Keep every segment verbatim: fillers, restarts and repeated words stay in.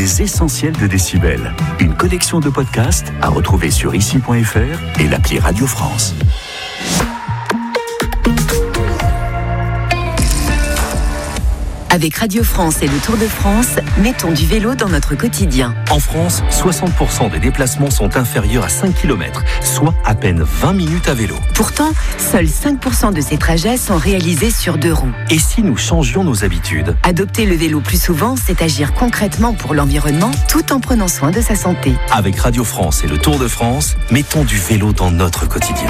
Les essentiels de Décibel. Une collection de podcasts à retrouver sur ici point f r et l'appli Radio France. Avec Radio France et le Tour de France, mettons du vélo dans notre quotidien. En France, soixante pour cent des déplacements sont inférieurs à cinq kilomètres, soit à peine vingt minutes à vélo. Pourtant, seuls cinq pour cent de ces trajets sont réalisés sur deux roues. Et si nous changions nos habitudes ? Adopter le vélo plus souvent, c'est agir concrètement pour l'environnement tout en prenant soin de sa santé. Avec Radio France et le Tour de France, mettons du vélo dans notre quotidien.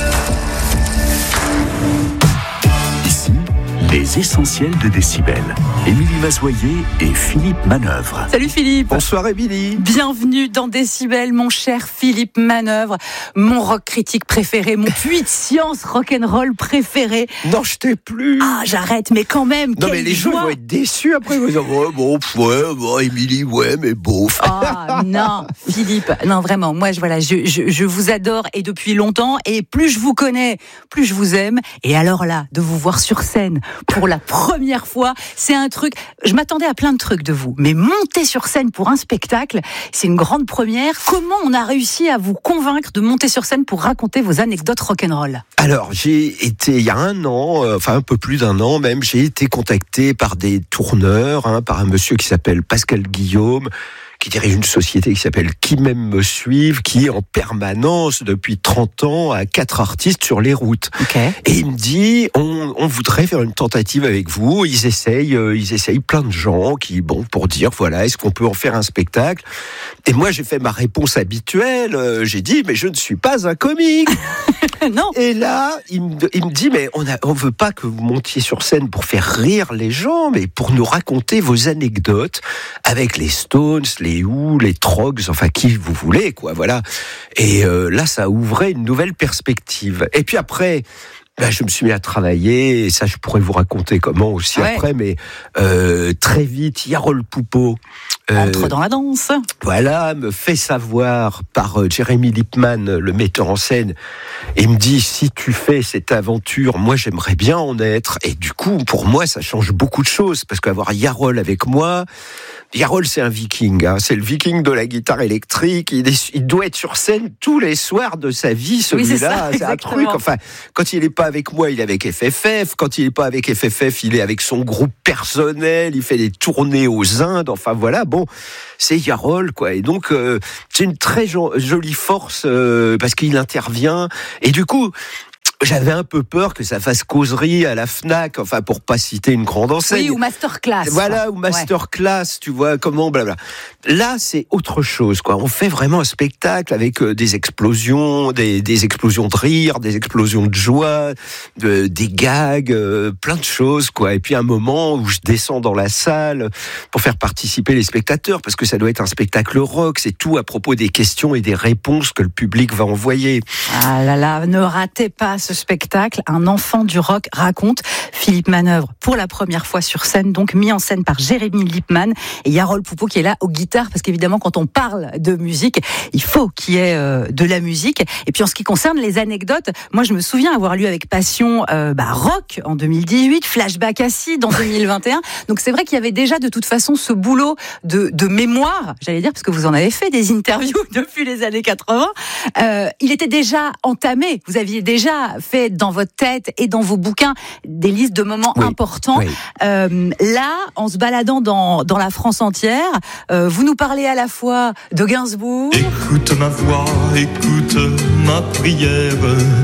Les essentiels de Décibel. Émilie Mazoyer et Philippe Manœuvre. Salut Philippe. Bonsoir Émilie. Bienvenue dans Décibel, mon cher Philippe Manœuvre, mon rock critique préféré, mon puits de science rock'n'roll préféré. Non, je t'ai plus. Ah, j'arrête, mais quand même. Non, mais les gens vont être déçus après. Ils vont dire, ouais, bon, ouais, bon, Émilie, ouais, mais beauf. Ah, non, Philippe. Non, vraiment, moi, je, voilà, je, je, je vous adore et depuis longtemps. Et plus je vous connais, plus je vous aime. Et alors là, de vous voir sur scène pour la première fois, c'est un truc, je m'attendais à plein de trucs de vous, mais monter sur scène pour un spectacle, c'est une grande première. Comment on a réussi à vous convaincre de monter sur scène pour raconter vos anecdotes rock'n'roll ? Alors, j'ai été, il y a un an, euh, enfin un peu plus d'un an même, j'ai été contacté par des tourneurs, hein, par un monsieur qui s'appelle Pascal Guillaume, qui dirige une société qui s'appelle Qui m'aime me suive, qui est en permanence depuis trente ans à quatre artistes sur les routes. Okay. Et il me dit, on, on voudrait faire une tentative avec vous. Ils essayent, euh, ils essayent plein de gens qui, bon, pour dire, voilà, est-ce qu'on peut en faire un spectacle ? Et moi, j'ai fait ma réponse habituelle. Euh, j'ai dit, mais je ne suis pas un comique. Non. Et là, il me, il me dit, mais on a, on veut pas que vous montiez sur scène pour faire rire les gens, mais pour nous raconter vos anecdotes avec les Stones, les Who, les Trogs, enfin qui vous voulez, quoi, voilà. Et euh, là, ça ouvrait une nouvelle perspective. Et puis après, ben, je me suis mis à travailler, et ça, je pourrais vous raconter comment aussi ouais. après, mais euh, très vite, Yarol Poupeau euh, entre dans la danse. Voilà, me fait savoir par euh, Jeremy Lipman, le metteur en scène, et me dit, si tu fais cette aventure, moi j'aimerais bien en être. Et du coup, pour moi, ça change beaucoup de choses, parce qu'avoir Yarol avec moi, Yarol, c'est un viking, hein, c'est le viking de la guitare électrique, il, est, il doit être sur scène tous les soirs de sa vie, celui-là, oui, c'est, ça, c'est un truc, enfin, quand il n'est pas avec moi, il est avec F F F, quand il n'est pas avec F F F, il est avec son groupe personnel, il fait des tournées aux Indes, enfin voilà, bon, c'est Yarol, quoi, et donc, euh, c'est une très jo- jolie force, euh, parce qu'il intervient, et du coup, j'avais un peu peur que ça fasse causerie à la Fnac, enfin pour pas citer une grande enseigne. Oui, ou masterclass. Voilà, ou masterclass, ouais. Tu vois, comment, blabla. Là, c'est autre chose, quoi. On fait vraiment un spectacle avec euh, des explosions, des, des explosions de rire, des explosions de joie, de, des gags, euh, plein de choses, quoi. Et puis un moment où je descends dans la salle pour faire participer les spectateurs, parce que ça doit être un spectacle rock, c'est tout à propos des questions et des réponses que le public va envoyer. Ah là là, ne ratez pas ce spectacle, Un enfant du rock raconte. Philippe Manœuvre, pour la première fois sur scène, donc mis en scène par Jeremy Lipman et Yarol Poupeau qui est là aux guitares, parce qu'évidemment quand on parle de musique, il faut qu'il y ait euh, de la musique. Et puis en ce qui concerne les anecdotes, moi je me souviens avoir lu avec passion euh, bah, Rock en deux mille dix-huit, Flashback Acide en deux mille vingt et un. Donc c'est vrai qu'il y avait déjà de toute façon ce boulot de, de mémoire, j'allais dire, parce que vous en avez fait des interviews depuis les années quatre-vingts. Euh, il était déjà entamé, vous aviez déjà fait dans votre tête et dans vos bouquins des listes de moments oui, importants. Oui. Euh, là, en se baladant dans, dans la France entière, euh, vous nous parlez à la fois de Gainsbourg. Écoute ma voix, écoute ma prière,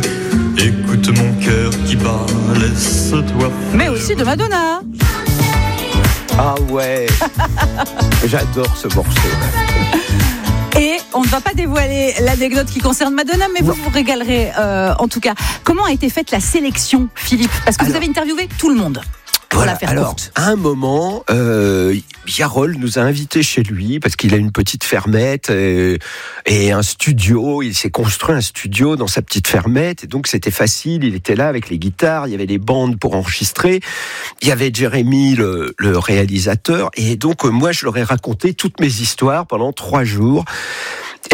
écoute mon cœur qui bat, laisse-toi faire. Mais aussi de Madonna. Ah ouais, j'adore ce morceau. Et on ne va pas dévoiler l'anecdote qui concerne Madonna, mais vous vous régalerez euh, en tout cas. Comment a été faite la sélection, Philippe ? Parce que alors, vous avez interviewé tout le monde. Voilà, alors, courte. À un moment, euh, Yarol nous a invités chez lui parce qu'il a une petite fermette et, et un studio. Il s'est construit un studio dans sa petite fermette et donc c'était facile. Il était là avec les guitares, il y avait les bandes pour enregistrer. Il y avait Jérémy, le, le réalisateur. Et donc, moi, je leur ai raconté toutes mes histoires pendant trois jours. Et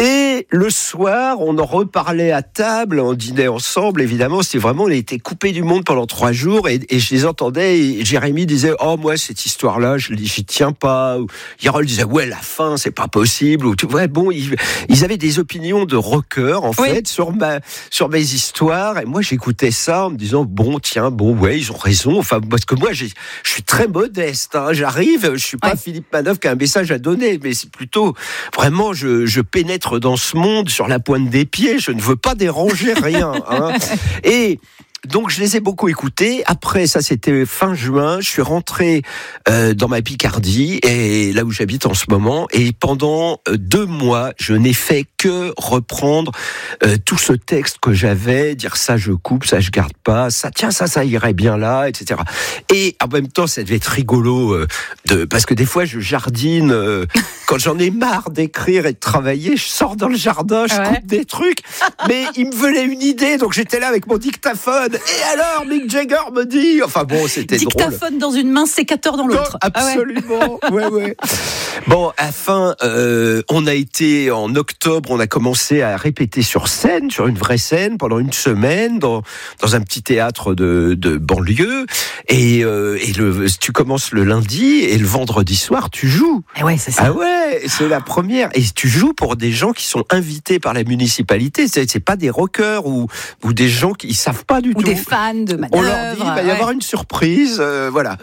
Et le soir, on en reparlait à table, on dînait ensemble, évidemment. C'était vraiment, on a été coupé du monde pendant trois jours et, et je les entendais. Et Jérémy disait, oh, moi, cette histoire-là, je j'y tiens pas. Ou Yarol disait, ouais, la fin, c'est pas possible. Ou, ouais, bon, ils, ils avaient des opinions de rockers, en oui. fait, sur ma, sur mes histoires. Et moi, j'écoutais ça en me disant, bon, tiens, bon, ouais, ils ont raison. Enfin, parce que moi, j'ai, je suis très modeste, hein. J'arrive, je suis pas ouais. Philippe Manœuvre qui a un message à donner, mais c'est plutôt, vraiment, je, je pénètre dans ce monde sur la pointe des pieds, je ne veux pas déranger rien. Hein. Et donc je les ai beaucoup écoutés. Après, ça c'était fin juin, je suis rentré euh, dans ma Picardie, et là où j'habite en ce moment, et pendant euh, deux mois, je n'ai fait que reprendre euh, tout ce texte que j'avais, dire ça je coupe, ça je garde pas, ça tiens ça ça irait bien là, et cetera. Et en même temps, ça devait être rigolo euh, de parce que des fois je jardine euh, quand j'en ai marre d'écrire et de travailler, je sors dans le jardin, je ouais. coupe des trucs, mais il me venait une idée, donc j'étais là avec mon dictaphone. Et alors, Mick Jagger me dit... Enfin bon, c'était dictaphone drôle. Dictaphone dans une main, sécateur dans l'autre. Non, absolument, ah ouais. ouais, ouais. Bon, à la fin, euh, on a été, en octobre, on a commencé à répéter sur scène, sur une vraie scène, pendant une semaine, dans, dans un petit théâtre de, de banlieue. Et, euh, et le, tu commences le lundi, et le vendredi soir, tu joues. Et ouais, c'est ça. Ah ouais, c'est la première. Et tu joues pour des gens qui sont invités par la municipalité. C'est, c'est pas des rockers ou, ou des gens qui ne savent pas du ou tout. Des fans de Manœuvre. On leur dit, il va y ouais. avoir une surprise, euh, voilà.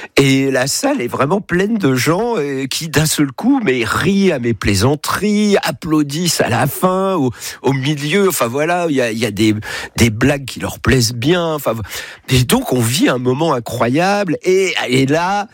Et la salle est vraiment pleine de gens euh, qui, d'un seul coup, mais rient à mes plaisanteries, applaudissent à la fin, au, au milieu. Enfin voilà, il y a, y a des, des blagues qui leur plaisent bien. Enfin, et donc on vit un moment incroyable. Et, et là.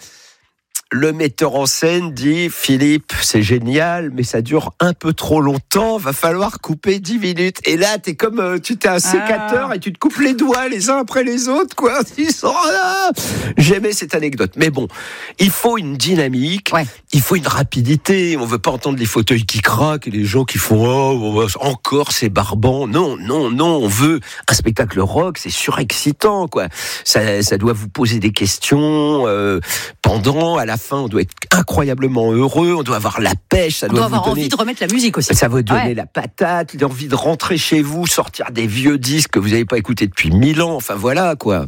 Le metteur en scène dit « Philippe, c'est génial, mais ça dure un peu trop longtemps, va falloir couper dix minutes. » Et là, t'es comme, euh, tu t'es un sécateur ah. et tu te coupes les doigts les uns après les autres, quoi. Ils sont là. J'aimais cette anecdote. Mais bon, il faut une dynamique, ouais. il faut une rapidité. On veut pas entendre les fauteuils qui craquent et les gens qui font « Oh, encore c'est barbant. » Non, non, non, on veut un spectacle rock, c'est surexcitant, quoi. Ça, ça doit vous poser des questions euh, pendant, à la fin, on doit être incroyablement heureux, on doit avoir la pêche, ça on doit, doit vous avoir donner... envie de remettre la musique aussi. Ça va donner ouais. la patate, l'envie de rentrer chez vous, sortir des vieux disques que vous n'avez pas écoutés depuis mille ans, enfin voilà quoi.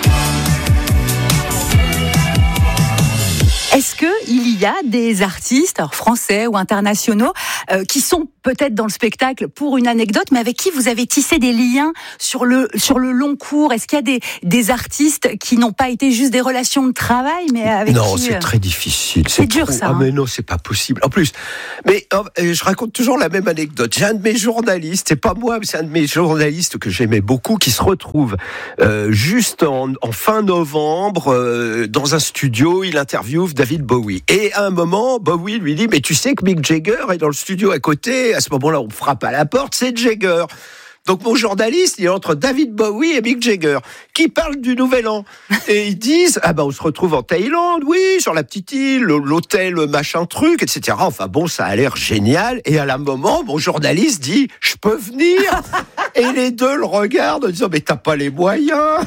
Est-ce qu'il y a des artistes, alors français ou internationaux, euh, qui sont peut-être dans le spectacle pour une anecdote, mais avec qui vous avez tissé des liens sur le, sur le long cours? Est-ce qu'il y a des, des artistes qui n'ont pas été juste des relations de travail, mais avec non, qui... Non, c'est très difficile. C'est, c'est dur, trop... ça. Ah, hein. mais non, c'est pas possible. En plus, mais oh, je raconte toujours la même anecdote. J'ai un de mes journalistes, c'est pas moi, mais c'est un de mes journalistes que j'aimais beaucoup, qui se retrouve euh, juste en, en fin novembre euh, dans un studio. Il interviewe David Bowie. Et à un moment, Bowie lui dit « Mais tu sais que Mick Jagger est dans le studio à côté ?» À ce moment-là, on frappe à la porte, c'est Jagger. Donc mon journaliste, il est entre David Bowie et Mick Jagger, qui parlent du Nouvel An. Et ils disent, ah ben on se retrouve en Thaïlande, oui, sur la petite île, l'hôtel, machin truc, et cetera. Enfin bon, ça a l'air génial. Et à un moment, mon journaliste dit, je peux venir? Et les deux le regardent en disant, mais t'as pas les moyens.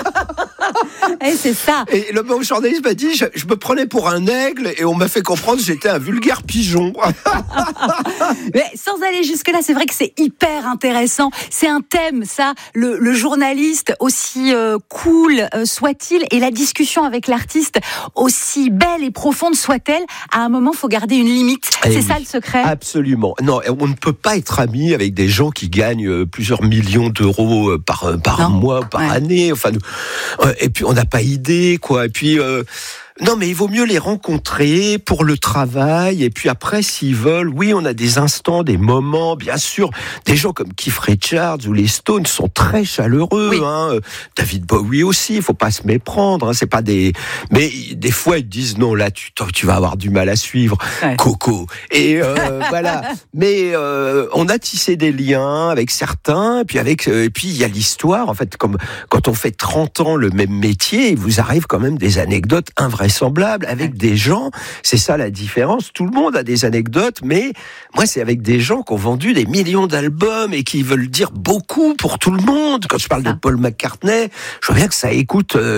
Et c'est ça. Et le bon journaliste m'a dit, je, je me prenais pour un aigle et on m'a fait comprendre que j'étais un vulgaire pigeon. Mais sans aller jusque-là, c'est vrai que c'est hyper intéressant. C'est un thème, ça, le, le journaliste, aussi euh, cool euh, soit-il, et la discussion avec l'artiste, aussi belle et profonde soit-elle, à un moment, il faut garder une limite. Et c'est oui, ça le secret? Absolument. Non, on ne peut pas être ami avec des gens qui gagnent plusieurs millions d'euros par, par mois, par ouais. année. Enfin, et puis, on n'a pas idée, quoi. Et puis... Euh, Non, mais il vaut mieux les rencontrer pour le travail. Et puis après, s'ils veulent, oui, on a des instants, des moments, bien sûr. Des gens comme Keith Richards ou les Stones sont très chaleureux. Oui. Hein. David Bowie aussi, il faut pas se méprendre. Hein. C'est pas des. Mais des fois, ils disent non, là, tu, tu vas avoir du mal à suivre. Ouais. Coco. Et euh, voilà. Mais euh, on a tissé des liens avec certains. Et puis avec. Euh, et puis il y a l'histoire. En fait, comme quand on fait trente ans le même métier, il vous arrive quand même des anecdotes invraisemblables. Semblable avec des gens, c'est ça la différence. Tout le monde a des anecdotes, mais moi c'est avec des gens qui ont vendu des millions d'albums et qui veulent dire beaucoup pour tout le monde. Quand je parle de Paul McCartney, je vois bien que ça écoute euh,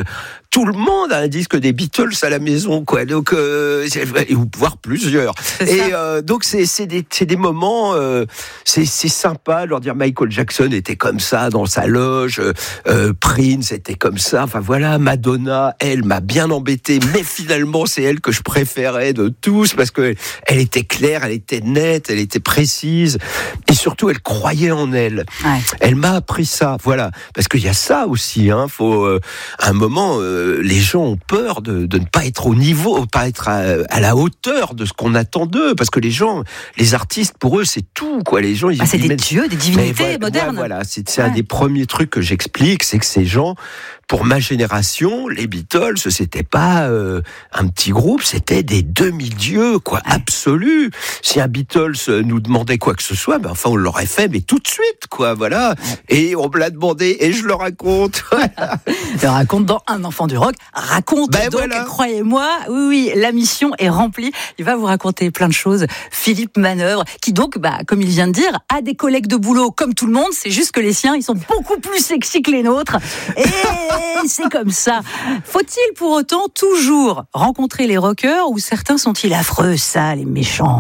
tout le monde a un disque des Beatles à la maison, quoi. Donc, euh, ou voire plusieurs. C'est et euh, donc, c'est, c'est, des, c'est des moments, euh, c'est, c'est sympa de leur dire Michael Jackson était comme ça dans sa loge, euh, Prince était comme ça. Enfin voilà, Madonna, elle m'a bien embêté, mais finalement, c'est elle que je préférais de tous parce que elle était claire, elle était nette, elle était précise, et surtout, elle croyait en elle. Ouais. Elle m'a appris ça, voilà. Parce qu'il y a ça aussi, hein. Faut, euh, à un moment, euh, les gens ont peur de, de ne pas être au niveau, pas être à, à la hauteur de ce qu'on attend d'eux, parce que les gens, les artistes, pour eux, c'est tout, quoi. Les gens, ils, Ah, c'est ils des mettent... dieux, des divinités voilà, modernes. Voilà, c'est, c'est Ouais. un des premiers trucs que j'explique, c'est que ces gens, pour ma génération, les Beatles, c'était pas euh, un petit groupe, c'était des demi-dieux, quoi, Ouais. absolus. Si un Beatles nous demandait quoi que ce soit, ben enfin on l'aurait fait, mais tout de suite, quoi, voilà. Et on me l'a demandé, et je le raconte. Le raconte dans Un enfant du rock. Raconte Ben donc, voilà. croyez-moi, oui, oui, la mission est remplie. Il va vous raconter plein de choses. Philippe Manœuvre, qui donc, bah, comme il vient de dire, a des collègues de boulot comme tout le monde. C'est juste que les siens, ils sont beaucoup plus sexy que les nôtres. Et c'est comme ça. Faut-il pour autant toujours rencontrer les rockers ou certains sont-ils affreux, sales et méchants ?